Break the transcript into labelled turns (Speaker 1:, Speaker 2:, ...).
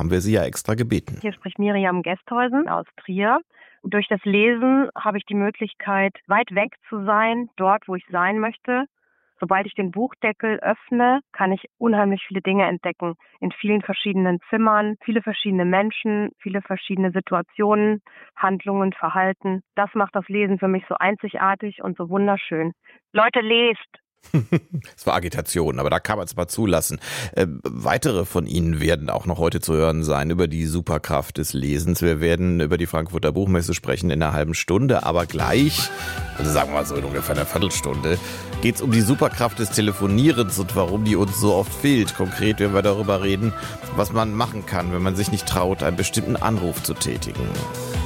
Speaker 1: haben wir Sie ja extra gebeten.
Speaker 2: Hier spricht Miriam Gesthäusen aus Trier. Durch das Lesen habe ich die Möglichkeit, weit weg zu sein, dort, wo ich sein möchte. Sobald ich den Buchdeckel öffne, kann ich unheimlich viele Dinge entdecken. In vielen verschiedenen Zimmern, viele verschiedene Menschen, viele verschiedene Situationen, Handlungen, Verhalten. Das macht das Lesen für mich so einzigartig und so wunderschön. Leute, lest!
Speaker 1: Es war Agitation, aber da kann man es mal zulassen. Weitere von Ihnen werden auch noch heute zu hören sein über die Superkraft des Lesens. Wir werden über die Frankfurter Buchmesse sprechen in einer halben Stunde, aber gleich, also sagen wir mal so in ungefähr einer Viertelstunde, geht es um die Superkraft des Telefonierens und warum die uns so oft fehlt. Konkret werden wir darüber reden, was man machen kann, wenn man sich nicht traut, einen bestimmten Anruf zu tätigen.